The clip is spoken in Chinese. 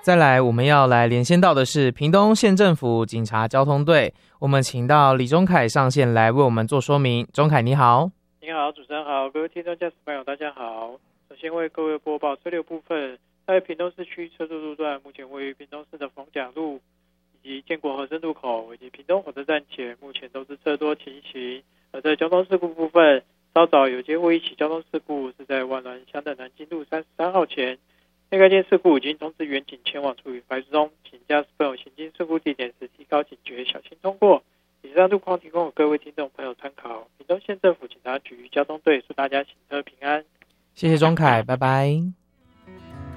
再来我们要来连线到的是屏东县政府警察交通队，我们请到李宗凯上线来为我们做说明。宗凯你好。 你好，主持人好，各位听众驾驶朋友大家好。首先为各位播报车流部分，在屏东市区车速路段，目前位于屏东市的逢甲路以及建国河深路口以及屏东火车站前，目前都是车多情形。而在交通事故部分，稍早有接获一起交通事故，是在万峦乡的南京路33号前。该件事故已经通知员警前往处理排除中，请驾驶朋友行经事故地点时提高警觉，小心通过。以上路况提供给各位听众朋友参考。屏东县政府警察局交通队祝大家行车平安。 谢谢宗凯，拜拜。